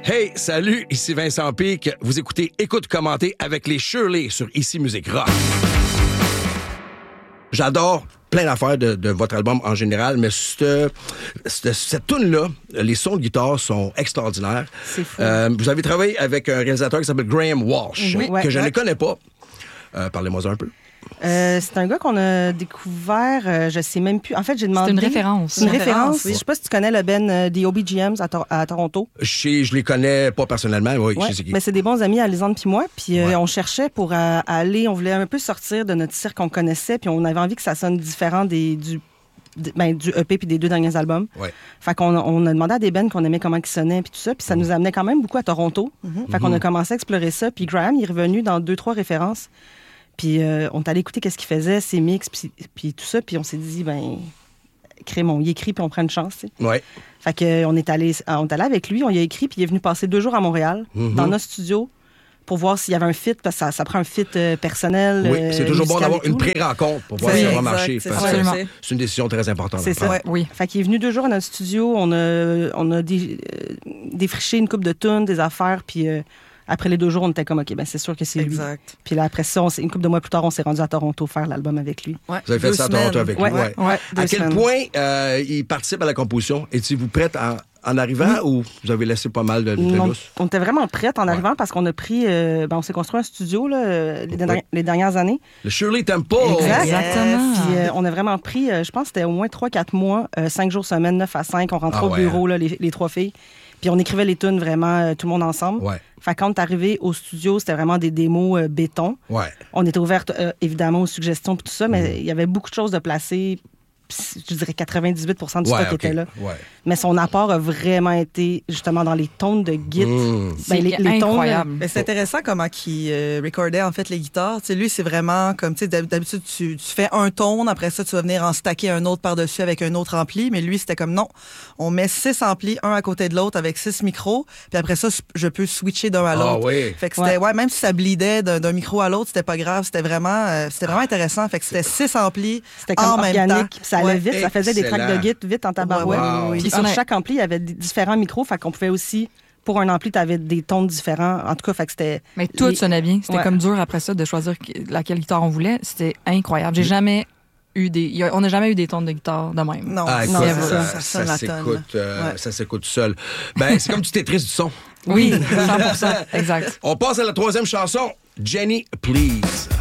Hey, salut, ici Vincent Pique. Vous écoutez Écoute commenter avec les Shirley sur Ici Musique Rock. J'adore plein d'affaires de votre album en général, mais cette tune-là, les sons de guitare sont extraordinaires. C'est fou. Vous avez travaillé avec un réalisateur qui s'appelle Graham Walsh, que je ne connais pas. Parlez-moi un peu. C'est un gars qu'on a découvert, je sais même plus. En fait, j'ai demandé... C'est une référence. Une référence. Oui. Je sais pas si tu connais le band des OBGMs à Toronto. Je les connais pas personnellement, oui, je sais qui. Mais c'est des bons amis, Alexandre puis moi. Puis on cherchait pour aller, on voulait un peu sortir de notre cirque qu'on connaissait, puis on avait envie que ça sonne différent du EP puis des 2 derniers albums. Ouais. Fait qu'on on a demandé à des bands qu'on aimait comment ils sonnaient puis tout ça, puis ça nous amenait quand même beaucoup à Toronto. Fait qu'on a commencé à explorer ça, puis Graham, il est revenu dans 2-3 références. Puis on est allé écouter qu'est-ce qu'il faisait, ses mix, puis tout ça, puis on s'est dit, il écrit, puis on prend une chance, tu sais. Ouais. Fait qu'on est allé avec lui, on y a écrit, puis il est venu passer 2 jours à Montréal, dans notre studio, pour voir s'il y avait un fit, parce que ça prend un fit personnel. Oui, c'est toujours bon musical d'avoir et une tout, là. pré-rencontre pour voir si ça va marcher. C'est parce ça, que c'est. c'est une décision très importante. C'est ça. Oui. Fait qu'il est venu 2 jours à notre studio, on a défriché une couple de tunes, des affaires, puis après les 2 jours, on était comme, OK, c'est sûr que c'est lui. Exact. Puis là, après ça, une couple de mois plus tard, on s'est rendu à Toronto faire l'album avec lui. Ouais. Vous avez fait 2 ça à semaines. Toronto avec lui. Ouais. À 2 quel semaines. point il participe à la composition? Étiez-vous prête en arrivant ou vous avez laissé pas mal de lousse? On était vraiment prête en arrivant parce qu'on a pris... on s'est construit un studio là, les dernières années. Le Shirley Temple! Exactement. Puis on a vraiment pris, je pense que c'était au moins 3-4 mois, 5 jours semaine, 9 à 5. On rentrait au bureau, là, les 3 filles. Puis on écrivait les tunes vraiment, tout le monde ensemble. Ouais. Fait que quand on est arrivé au studio, c'était vraiment des démos béton. Ouais. On était ouverte, évidemment, aux suggestions et tout ça, mais il y avait beaucoup de choses de placer. Je dirais 98 du stock était là. Ouais. Mais son apport a vraiment été justement dans les tons de git. C'est les tons, incroyable. Mais c'est intéressant comment il recordait en fait les guitares. Tu sais, lui, c'est vraiment comme, tu sais, d'habitude, tu fais un tone, après ça, tu vas venir en stacker un autre par-dessus avec un autre ampli. Mais lui, c'était comme non, on met 6 amplis, un à côté de l'autre avec 6 micros, puis après ça, je peux switcher d'un à l'autre. Ah oui. Fait que c'était, même si ça bleedait d'un micro à l'autre, c'était pas grave. C'était vraiment intéressant. Fait que c'était 6 amplis C'était comme en même temps. organique, puis ça allait Ouais, vite, ça faisait des excellent. tracks de git vite en tabarouette. Wow. Puis sur chaque ampli, il y avait différents micros, fait qu'on pouvait aussi, pour un ampli, tu avais des tons différents. En tout cas, fait que c'était... Mais tout sonnait bien. C'était Ouais. comme dur après ça de choisir laquelle guitare on voulait. C'était incroyable. J'ai jamais eu on n'a jamais eu des tons de guitare de même. Non, Ah, non, écoute, ça sonne la tonne. ça s'écoute tout seul. C'est comme du Tetris du son. Oui, 100%. Exact. On passe à la 3e chanson. Jenny, Please.